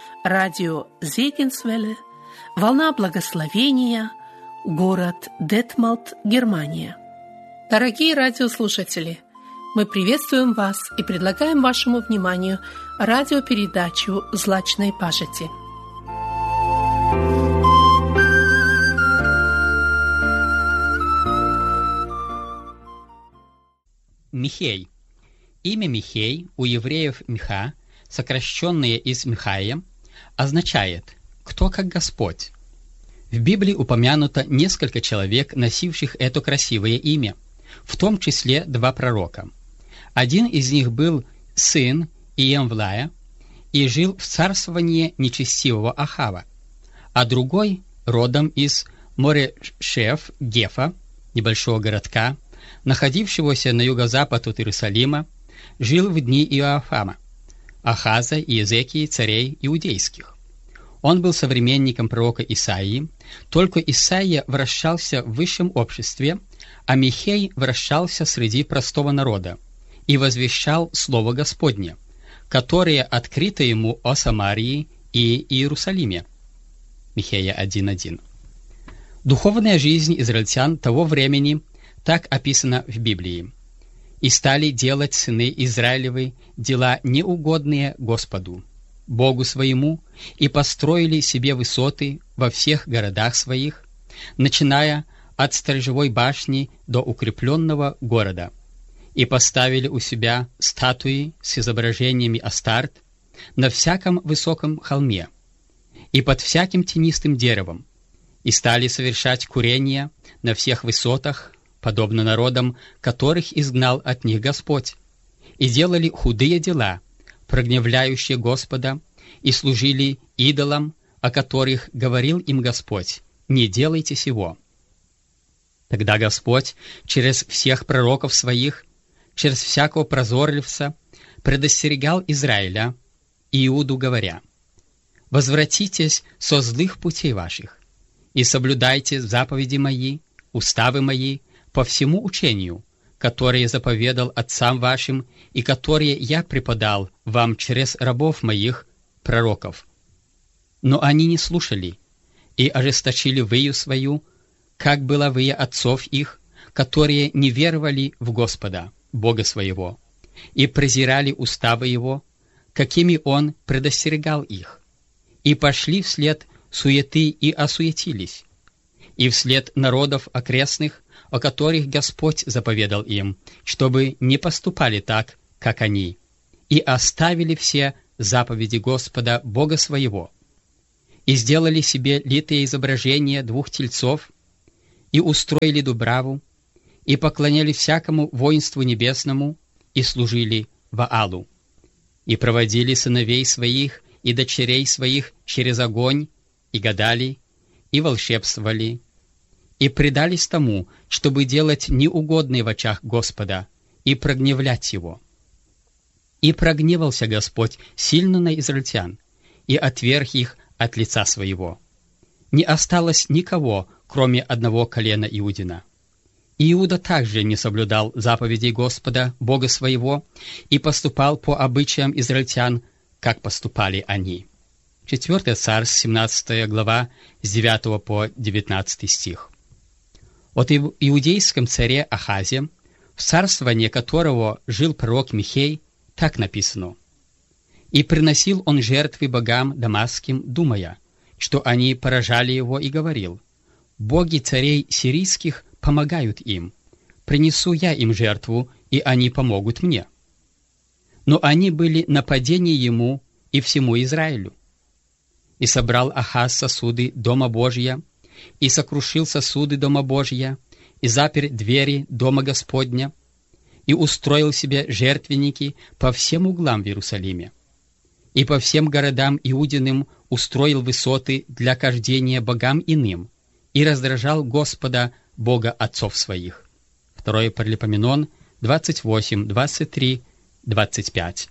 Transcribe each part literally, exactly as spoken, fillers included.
радио Зегенсвелле, волна благословения, город Детмалт, Германия. Дорогие радиослушатели, мы приветствуем вас и предлагаем вашему вниманию радиопередачу «Злачной пажити». Михей. Имя Михей у евреев Миха, сокращенное из Михаия, означает «кто как Господь». В Библии упомянуто несколько человек, носивших это красивое имя, в том числе два пророка. Один из них был сын Иемвлая и жил в царствовании нечестивого Ахава, а другой, родом из Морешев-Гефа, небольшого городка, находившегося на юго-запад от Иерусалима, жил в дни Иоафама, Ахаза и Иезекии, царей иудейских. Он был современником пророка Исаии, только Исаия вращался в высшем обществе, а Михей вращался среди простого народа и возвещал Слово Господне, которое открыто ему о Самарии и Иерусалиме. Михея один один. Духовная жизнь израильтян того времени так описана в Библии. «И стали делать сыны Израилевы дела неугодные Господу, Богу своему, и построили себе высоты во всех городах своих, начиная от сторожевой башни до укрепленного города, и поставили у себя статуи с изображениями Астарт на всяком высоком холме и под всяким тенистым деревом, и стали совершать курения на всех высотах, подобно народам, которых изгнал от них Господь, и делали худые дела, прогневляющие Господа, и служили идолам, о которых говорил им Господь: «Не делайте сего». Тогда Господь через всех пророков своих, через всякого прозорливца, предостерегал Израиля и Иуду, говоря: «Возвратитесь со злых путей ваших, и соблюдайте заповеди мои, уставы мои, по всему учению, которое заповедал отцам вашим и которое я преподал вам через рабов моих, пророков». Но они не слушали и ожесточили выю свою, как было выя отцов их, которые не веровали в Господа, Бога своего, и презирали уставы Его, какими Он предостерегал их, и пошли вслед суеты и осуетились, и вслед народов окрестных, о которых Господь заповедал им, чтобы не поступали так, как они, и оставили все заповеди Господа, Бога своего, и сделали себе литые изображения двух тельцов, и устроили дубраву, и поклоняли всякому воинству небесному, и служили Ваалу, и проводили сыновей своих и дочерей своих через огонь, и гадали, и волшебствовали, и предались тому, чтобы делать неугодное в очах Господа, и прогневлять Его. И прогневался Господь сильно на израильтян, и отверг их от лица своего. Не осталось никого, кроме одного колена Иудина. Иуда также не соблюдал заповедей Господа, Бога своего, и поступал по обычаям израильтян, как поступали они. четвёртое Царств, семнадцатая глава, с девятого по девятнадцатый стих. От иудейском царе Ахазе, в царствовании которого жил пророк Михей, так написано: «И приносил он жертвы богам дамасским, думая, что они поражали его, и говорил: боги царей сирийских помогают им, принесу я им жертву, и они помогут мне». Но они были нападение ему и всему Израилю. И собрал Ахаз сосуды Дома Божия, и сокрушил сосуды Дома Божия, и запер двери Дома Господня, и устроил себе жертвенники по всем углам в Иерусалиме. И по всем городам Иудиным устроил высоты для кождения богам иным, и раздражал Господа, Бога отцов своих. второе Паралипоменон, двадцать восемь, двадцать три, двадцать пять.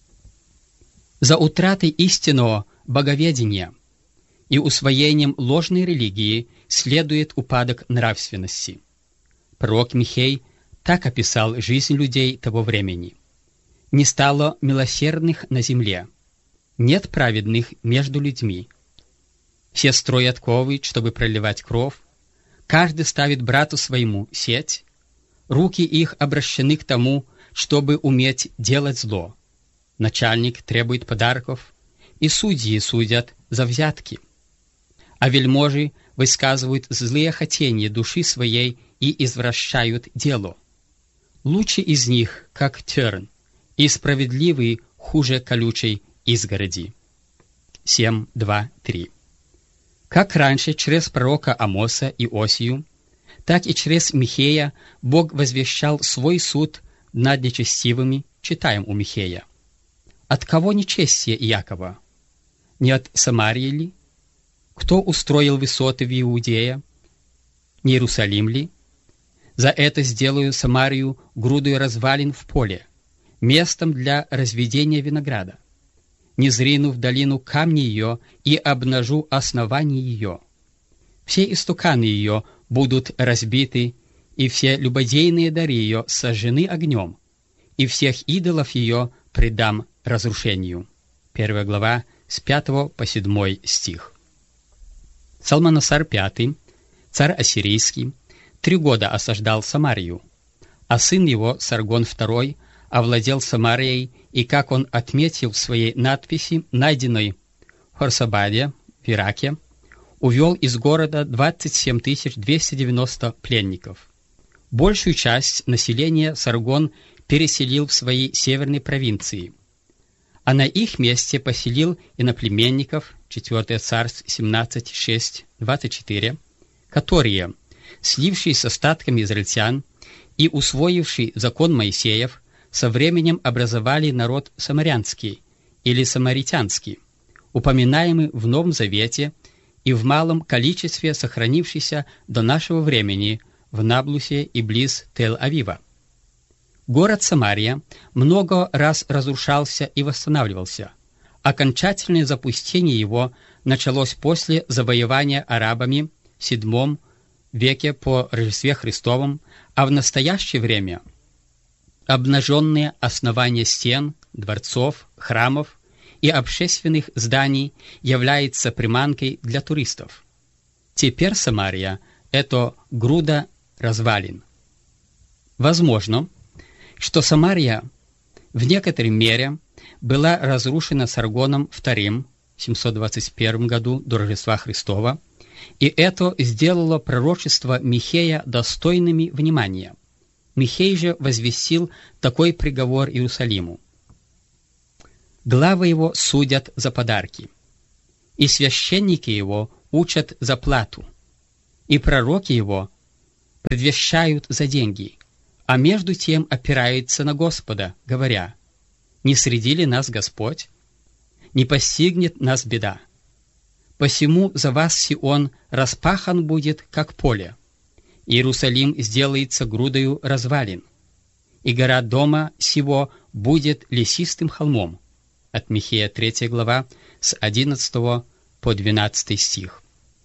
За утратой истинного боговедения и усвоением ложной религии следует упадок нравственности. Пророк Михей так описал жизнь людей того времени: «Не стало милосердных на земле, Нет праведных между людьми. Все строят ковы, чтобы проливать кровь. Каждый ставит брату своему сеть. Руки их обращены к тому, чтобы уметь делать зло. Начальник требует подарков, и судьи судят за взятки. А вельможи высказывают злые хотения души своей и извращают дело. Лучший из них, как терн, и справедливый хуже колючей изгороди. семь, два, три. Как раньше через пророка Амоса и Осию, так и через Михея Бог возвещал свой суд над нечестивыми, читаем у Михея. От кого нечестие Иакова? Не от Самарии ли? Кто устроил высоты в Иудее? Не Иерусалим ли? За это сделаю Самарию грудой развалин в поле, местом для разведения винограда. Не зрину в долину камни ее и обнажу основание ее. Все истуканы ее будут разбиты, и все любодейные дары ее сожжены огнем, и всех идолов ее предам разрушению. Первая глава, с пятого по седьмой стих. Салманасар пятый, царь ассирийский, три года осаждал Самарию, а сын его, Саргон второй, овладел Самарией, и, как он отметил в своей надписи, найденной в Хорсабаде, в Ираке, увел из города двадцать семь тысяч двести девяносто пленников. Большую часть населения Саргон переселил в свои северные провинции, а на их месте поселил иноплеменников, четвёртое царств семнадцать, шесть, двадцать четыре, которые, слившись с остатками израильтян и усвоивший закон Моисеев, со временем образовали народ самарянский или самаритянский, упоминаемый в Новом Завете и в малом количестве сохранившийся до нашего времени в Наблусе и близ Тель-Авива. Город Самария много раз разрушался и восстанавливался. Окончательное запустение его началось после завоевания арабами в седьмом веке по Рождестве Христовом, а в настоящее время обнаженные основания стен, дворцов, храмов и общественных зданий являются приманкой для туристов. Теперь Самария – это груда развалин. Возможно, что Самария в некоторой мере была разрушена Саргоном вторым в семьсот двадцать первом году до Рождества Христова, и это сделало пророчество Михея достойными внимания. Михей же возвестил такой приговор Иерусалиму. Главы его судят за подарки, и священники его учат за плату, и пророки его предвещают за деньги, а между тем опираются на Господа, говоря: «Не среди ли нас Господь? Не постигнет нас беда. Посему за вас Сион распахан будет, как поле. Иерусалим сделается грудою развалин, и гора дома сего будет лесистым холмом». От Михея третья глава, с одиннадцатого по двенадцатый стих.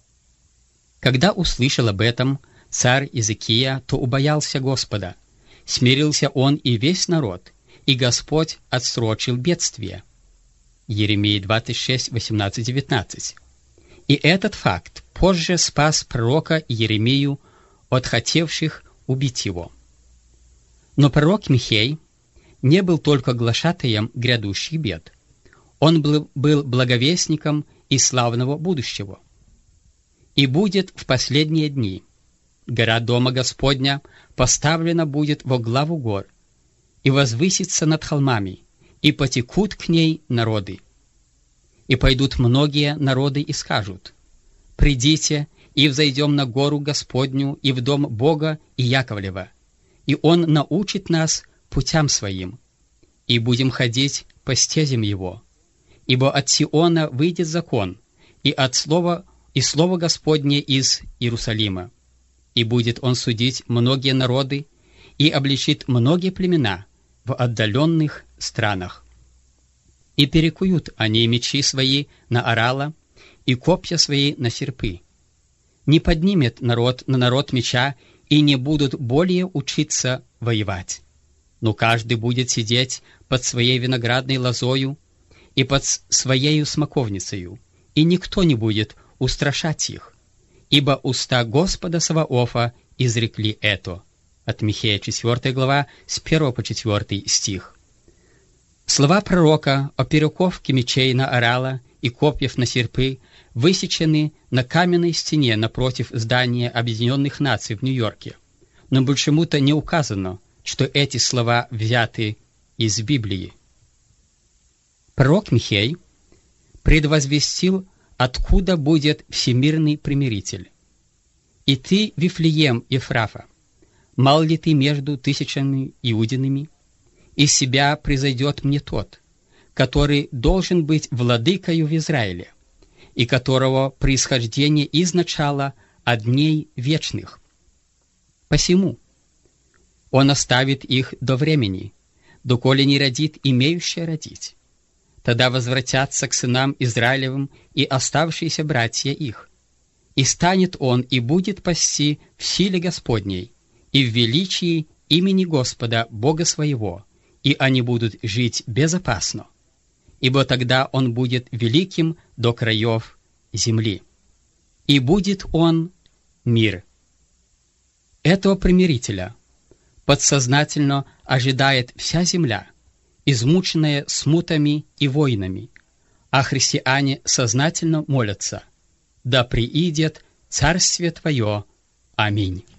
Когда услышал об этом царь Иезекия, то убоялся Господа. Смирился он и весь народ, и Господь отсрочил бедствие. Еремии двадцать шесть, восемнадцать, девятнадцать. И этот факт позже спас пророка Еремию от хотевших убить его. Но пророк Михей не был только глашатаем грядущих бед. Он был, был благовестником и славного будущего. «И будет в последние дни. Гора Дома Господня поставлена будет во главу гор, и возвысится над холмами, и потекут к ней народы. И пойдут многие народы и скажут: придите, и взойдем на гору Господню и в дом Бога и Яковлева, и Он научит нас путям Своим, и будем ходить по стезям Его. Ибо от Сиона выйдет закон, и от слова и слово Господне из Иерусалима, и будет Он судить многие народы, и обличит многие племена в отдаленных странах. И перекуют они мечи свои на орала, и копья свои на серпы. Не поднимет народ на народ меча, и не будут более учиться воевать. Но каждый будет сидеть под своей виноградной лозою, и под своею смоковницею, и никто не будет устрашать их, ибо уста Господа Саваофа изрекли это». От Михея четвёртая глава, с первого по четвёртый стих. Слова пророка о перековке мечей на орала и копьев на серпы высечены на каменной стене напротив здания Объединенных Наций в Нью-Йорке, но почему-то не указано, что эти слова взяты из Библии. Пророк Михей предвозвестил, откуда будет всемирный примиритель. «И ты, Вифлеем Ефрафа, мал ли ты между тысячами иудинами? Из себя произойдет мне тот, который должен быть владыкою в Израиле, и которого происхождение изначало от дней вечных. Посему он оставит их до времени, доколе не родит имеющее родить. Тогда возвратятся к сынам Израилевым и оставшиеся братья их. И станет он и будет пасти в силе Господней и в величии имени Господа Бога своего, и они будут жить безопасно, ибо тогда он будет великим до краев земли. И будет он мир». Этого примирителя подсознательно ожидает вся земля, измученная смутами и войнами, а христиане сознательно молятся: «Да приидет Царствие Твое. Аминь».